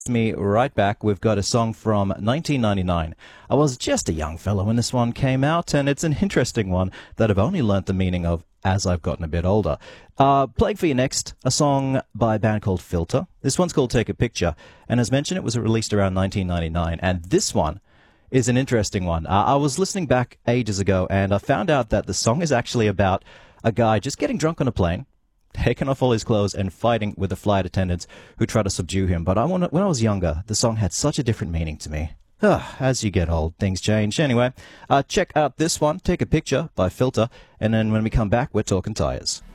Me right back. We've got a song from 1999. I was just a young fellow when this one came out, and it's an interesting one that I've only learnt the meaning of as I've gotten a bit older. Playing for you next, a song by a band called Filter. This one's called Take a Picture, and as mentioned, it was released around 1999, and this one is an interesting one. I was listening back ages ago, and I found out that the song is actually about a guy just getting drunk on a plane, taking off all his clothes and fighting with the flight attendants who try to subdue him. But when I was younger, the song had such a different meaning to me. As you get old, things change. Anyway, check out this one, Take a Picture by Filter, and then when we come back, we're talking tires.